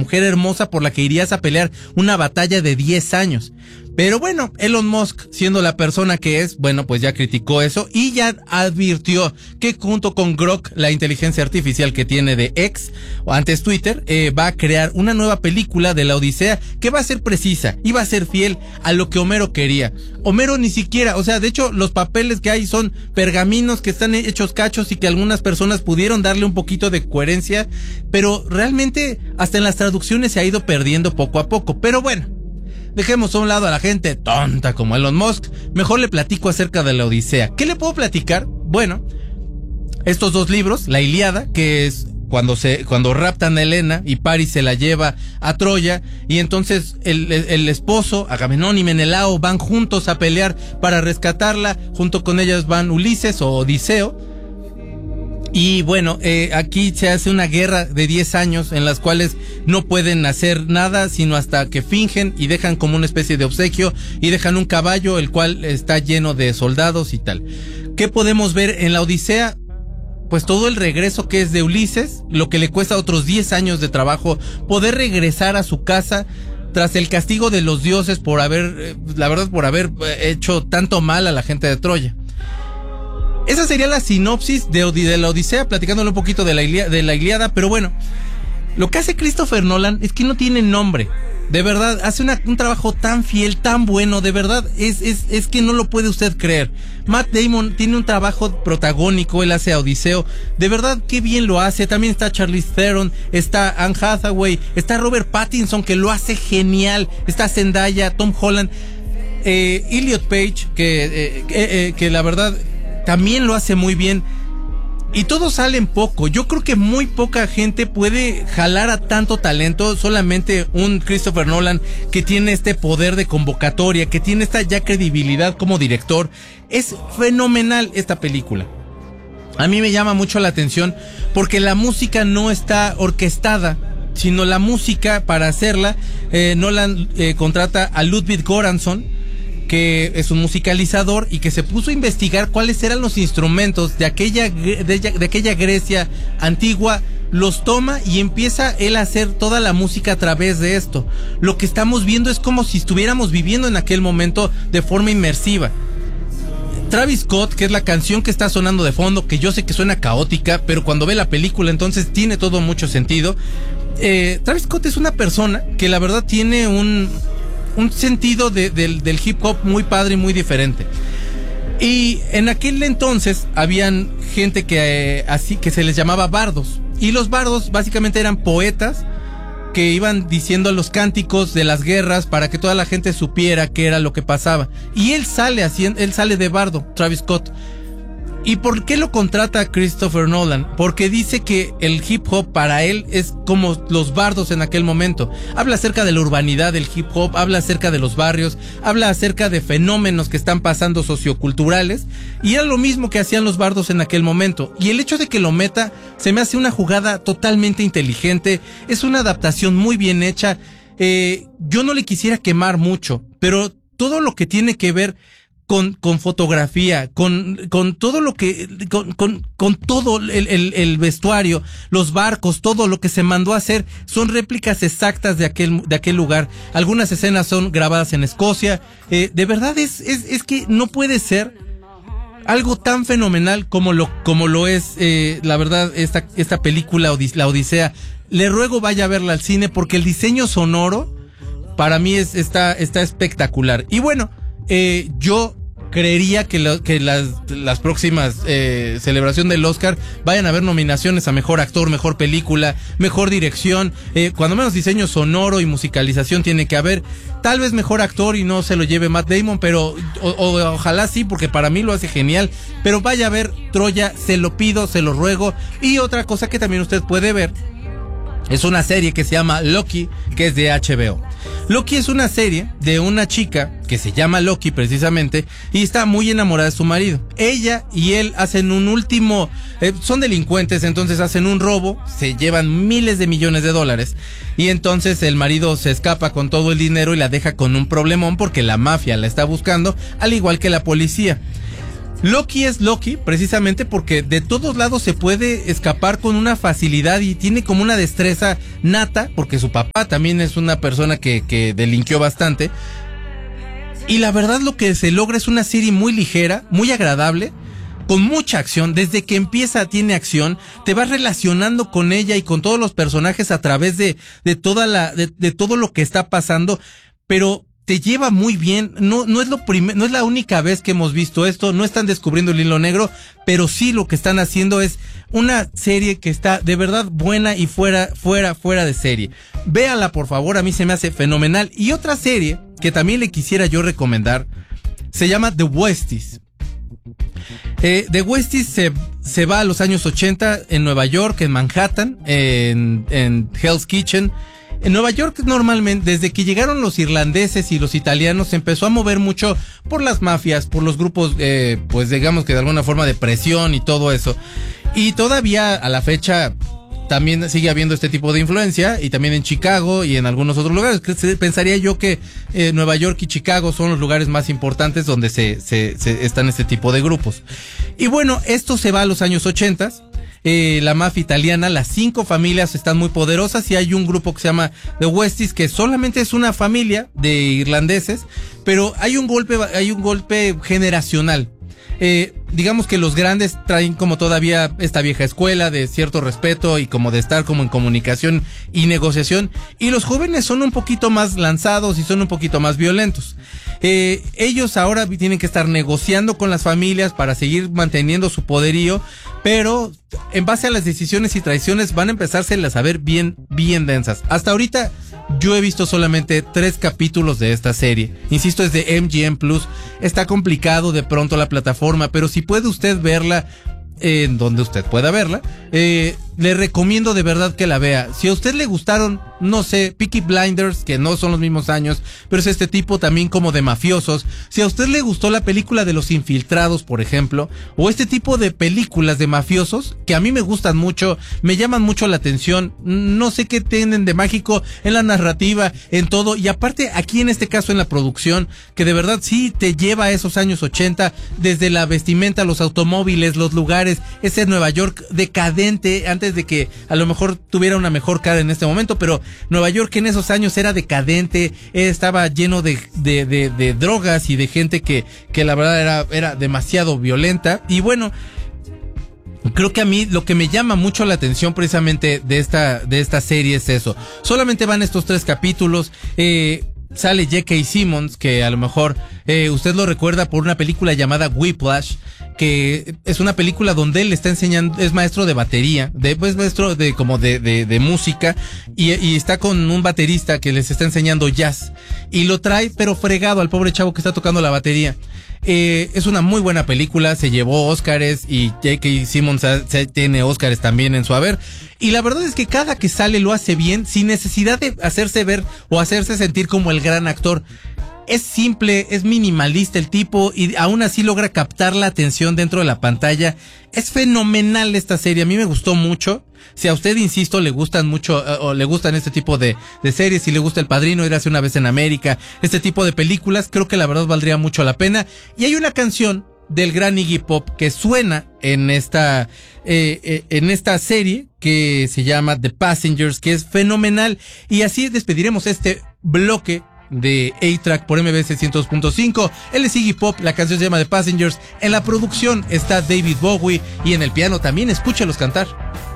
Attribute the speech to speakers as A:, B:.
A: mujer hermosa por la que irías a pelear una batalla de 10 años. Pero bueno, Elon Musk, siendo la persona que es, bueno, pues ya criticó eso y ya advirtió que junto con Grok, la inteligencia artificial que tiene de X, o antes Twitter, va a crear una nueva película de la Odisea que va a ser precisa y va a ser fiel a lo que Homero quería. Homero ni siquiera, o sea, de hecho, los papeles que hay son pergaminos que están hechos cachos y que algunas personas pudieron darle un poquito de coherencia, pero realmente hasta en las traducciones se ha ido perdiendo poco a poco. Pero bueno, dejemos a un lado a la gente tonta como Elon Musk. Mejor le platico acerca de la Odisea. ¿Qué le puedo platicar? Bueno, estos dos libros, la Ilíada, que es cuando raptan a Helena y Paris se la lleva a Troya, y entonces el esposo, Agamenón y Menelao, van juntos a pelear para rescatarla. Junto con ellas van Ulises o Odiseo. Y bueno, aquí se hace una guerra de 10 años en las cuales no pueden hacer nada sino hasta que fingen y dejan como una especie de obsequio y dejan un caballo el cual está lleno de soldados y tal. ¿Qué podemos ver en la Odisea? Pues todo el regreso que es de Ulises, lo que le cuesta otros 10 años de trabajo poder regresar a su casa tras el castigo de los dioses por haber hecho tanto mal a la gente de Troya. Esa sería la sinopsis de la Odisea, platicándole un poquito de la Ilíada, pero bueno, lo que hace Christopher Nolan es que no tiene nombre. De verdad, hace un trabajo tan fiel, tan bueno, de verdad, es que no lo puede usted creer. Matt Damon tiene un trabajo protagónico, él hace a Odiseo, de verdad, qué bien lo hace. También está Charlize Theron, está Anne Hathaway, está Robert Pattinson, que lo hace genial, está Zendaya, Tom Holland, Elliot Page, que la verdad también lo hace muy bien. Y todos salen poco. Yo creo que muy poca gente puede jalar a tanto talento. Solamente un Christopher Nolan, que tiene este poder de convocatoria, que tiene esta ya credibilidad como director. Es fenomenal esta película. A mí me llama mucho la atención porque la música no está orquestada, sino la música para hacerla, Nolan contrata a Ludwig Göransson, que es un musicalizador y que se puso a investigar cuáles eran los instrumentos de aquella Grecia antigua, los toma y empieza él a hacer toda la música a través de esto. Lo que estamos viendo es como si estuviéramos viviendo en aquel momento de forma inmersiva. Travis Scott, que es la canción que está sonando de fondo, que yo sé que suena caótica, pero cuando ve la película entonces tiene todo mucho sentido. Travis Scott es una persona que la verdad tiene un sentido del hip hop muy padre y muy diferente. Y en aquel entonces habían gente que se les llamaba bardos. Y los bardos básicamente eran poetas que iban diciendo los cánticos de las guerras para que toda la gente supiera qué era lo que pasaba. Y él sale de bardo, Travis Scott. ¿Y por qué lo contrata Christopher Nolan? Porque dice que el hip hop para él es como los bardos en aquel momento. Habla acerca de la urbanidad del hip hop, habla acerca de los barrios, habla acerca de fenómenos que están pasando socioculturales, y era lo mismo que hacían los bardos en aquel momento. Y el hecho de que lo meta se me hace una jugada totalmente inteligente, es una adaptación muy bien hecha. Yo no le quisiera quemar mucho, pero todo lo que tiene que ver con fotografía, con todo lo que, con todo el vestuario, los barcos, todo lo que se mandó a hacer, son réplicas exactas de aquel lugar. Algunas escenas son grabadas en Escocia. De verdad es que no puede ser algo tan fenomenal como lo es, la verdad, esta película, la Odisea. Le ruego vaya a verla al cine porque el diseño sonoro para mí está espectacular. Y bueno, yo creería que las próximas celebración del Oscar vayan a haber nominaciones a mejor actor, mejor película, mejor dirección, cuando menos diseño sonoro y musicalización tiene que haber. Tal vez mejor actor y no se lo lleve Matt Damon, pero ojalá sí, porque para mí lo hace genial. Pero vaya a ver Troya, se lo pido, se lo ruego. Y otra cosa que también usted puede ver es una serie que se llama Loki, que es de HBO. Loki es una serie de una chica que se llama Loki precisamente y está muy enamorada de su marido. Ella y él hacen un último, son delincuentes, entonces hacen un robo, se llevan miles de millones de dólares y entonces el marido se escapa con todo el dinero y la deja con un problemón porque la mafia la está buscando, al igual que la policía. Loki es Loki precisamente porque de todos lados se puede escapar con una facilidad y tiene como una destreza nata, porque su papá también es una persona que delinquió bastante. Y la verdad lo que se logra es una serie muy ligera, muy agradable, con mucha acción. Desde que empieza tiene acción, te vas relacionando con ella y con todos los personajes a través de todo lo que está pasando, pero te lleva muy bien. No es la única vez que hemos visto esto, no están descubriendo el hilo negro, pero sí lo que están haciendo es una serie que está de verdad buena y fuera de serie. Véala, por favor, a mí se me hace fenomenal. Y otra serie que también le quisiera yo recomendar se llama The Westies. The Westies se va a los años 80 en Nueva York, en Manhattan, en Hell's Kitchen. En Nueva York normalmente, desde que llegaron los irlandeses y los italianos, se empezó a mover mucho por las mafias, por los grupos, pues digamos que de alguna forma de presión y todo eso. Y todavía a la fecha también sigue habiendo este tipo de influencia, y también en Chicago y en algunos otros lugares. Pensaría yo que Nueva York y Chicago son los lugares más importantes donde se están este tipo de grupos. Y bueno, esto se va a los años 80. La mafia italiana, las 5 familias están muy poderosas y hay un grupo que se llama The Westies, que solamente es una familia de irlandeses, pero hay un golpe generacional. Digamos que los grandes traen como todavía esta vieja escuela de cierto respeto y como de estar como en comunicación y negociación, y los jóvenes son un poquito más lanzados y son un poquito más violentos. Ellos ahora tienen que estar negociando con las familias para seguir manteniendo su poderío, pero en base a las decisiones y traiciones van a empezárselas a ver bien densas. Hasta ahorita yo he visto solamente 3 capítulos de esta serie. Insisto, es de MGM Plus. Está complicado de pronto la plataforma, pero si puede usted verla en donde usted pueda verla, le recomiendo de verdad que la vea. Si a usted le gustaron, no sé, Peaky Blinders, que no son los mismos años, pero es este tipo también como de mafiosos. Si a usted le gustó la película de Los Infiltrados, por ejemplo, o este tipo de películas de mafiosos, que a mí me gustan mucho, me llaman mucho la atención, no sé qué tienen de mágico en la narrativa, en todo, y aparte aquí en este caso en la producción, que de verdad sí te lleva a esos años 80, desde la vestimenta, los automóviles, los lugares, ese Nueva York decadente, antes de que a lo mejor tuviera una mejor cara en este momento, pero Nueva York en esos años era decadente, estaba lleno de drogas y de gente que la verdad era demasiado violenta. Y bueno, creo que a mí lo que me llama mucho la atención precisamente de esta serie es eso. Solamente van estos 3 capítulos. Sale J.K. Simmons, que a lo mejor usted lo recuerda por una película llamada Whiplash, que es una película donde él está enseñando, es maestro de batería, maestro de música, y está con un baterista que les está enseñando jazz, y lo trae pero fregado al pobre chavo que está tocando la batería. Es una muy buena película, se llevó Óscares, y J.K. Simmons tiene Óscares también en su haber, y la verdad es que cada que sale lo hace bien, sin necesidad de hacerse ver o hacerse sentir como el gran actor. Es simple, es minimalista el tipo, y aún así logra captar la atención dentro de la pantalla. Es fenomenal esta serie, a mí me gustó mucho. Si a usted, insisto, le gustan mucho, o le gustan este tipo de series, si le gusta El Padrino, Érase una vez en América, este tipo de películas, creo que la verdad valdría mucho la pena. Y hay una canción del gran Iggy Pop que suena en esta serie, que se llama The Passengers, que es fenomenal. Y así despediremos este bloque de A-Track por MBS 102.5. Él es Iggy Pop, la canción se llama The Passengers. En la producción está David Bowie, y en el piano también escúchelos cantar.